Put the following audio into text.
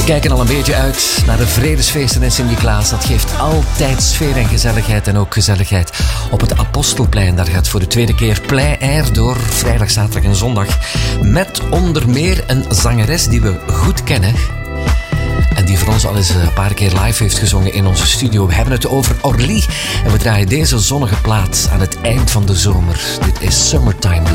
Kijken al een beetje uit naar de vredesfeesten in Sint-Niklaas. Dat geeft altijd sfeer en gezelligheid. En ook gezelligheid op het Apostelplein. Daar gaat voor de tweede keer plein air door. Vrijdag, zaterdag en zondag. Met onder meer een zangeres die we goed kennen. En die voor ons al eens een paar keer live heeft gezongen in onze studio. We hebben het over Orly. En we draaien deze zonnige plaat aan het eind van de zomer. Dit is Summertime Love.